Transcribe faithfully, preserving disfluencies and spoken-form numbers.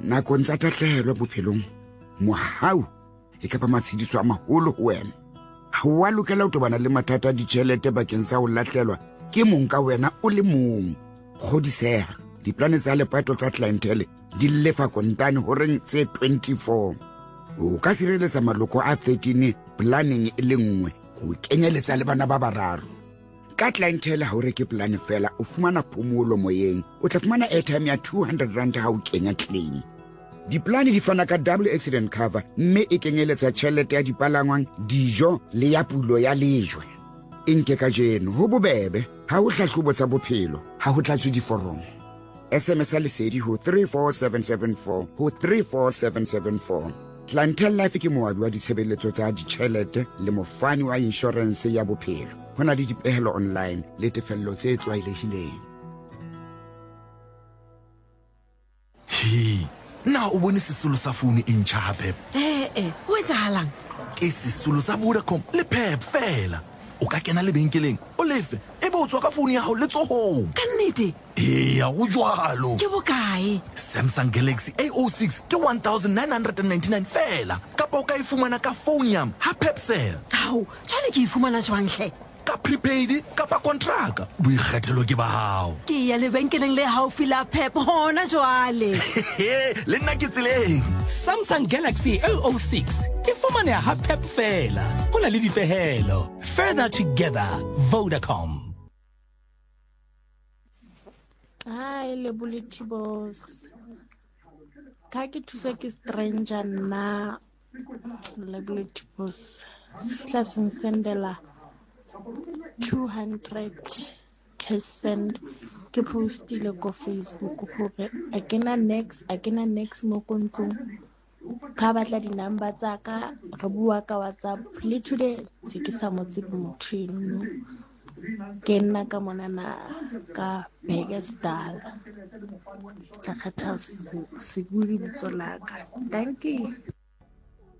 nakong tsa tatlhehelo bophelong mohau e ka ba matshediso a maholo ho wena. Ha wa lokela ho tobana le mathata a ditjhelete bakeng sa ho lahlelwa ke mong ka wena o le mong. Kgodiseha, diplane tsa lepato tsa clientele di lefa kontane horeng tse twenty-four. O ka sireletsa maloko a thirteen planning e le nngwe ho kenyeletsa le bana ba bararo. Ka clientele ha o reke plan fela o fumana phomolo moyeng, o tla fumana airtime ya two hundred rand ha o kenya claim. Diplane di fana ka double accident cover mme e kenyeletsa tjhelete ya dipalangwang, dijo le ya pulo ya lejwe. Inke ka jeno ho bobebe ha o hlahlobo tsa bophelo ha ho tlatswe diforomo. S M S a lesedi ho three four seven seven four ho three four seven seven four. Clientele Life ke moabi wa ditshebeletso tsa ditjhelete le mofani wa insurance ya bophelo. Hona le dipehelo online le tefello tse tlwaelehileng. Hi, na o bone sesolo sa phone e ntjha ha Pep. Eh eh, ho etsahalang? Ke sesolo sa Vodacom le Pep fela. O ka kena lebenkeleng o lefe e bo tswa ka phone ya hao le tsohong. Ka nnete? Eh, ya ho jwalo. Ke bokae? Samsung Galaxy A O six ke one thousand nine hundred ninety-nine fela. Kapa o ka e fumana ka phone yam ha Pep Cell. Hao, jwale ke e fumana jwang hle? Ka prepaid kapa contract. Boikgethelo ke ba hao. Ke ya lebenkeleng le haufi la Pep hona jwale. Le nna ke tseleng. Samsung Galaxy A O six e fumaneha ha Pep fela. Ho na le dipehelo. Further together, Vodacom. Hi, Lebulity boss. Ka ke thusa ke stranger na Lebulity boss. Sihla sensendela two hundred cash send ke postile ko Facebook hore a kena next a kena next mo kontlong ka batla di number tsa ka re bua ka WhatsApp le today se ke sa motse motho eno ke nna ka monana ka Beggersdal tla kgetha se se budi botsolaka. Thank you.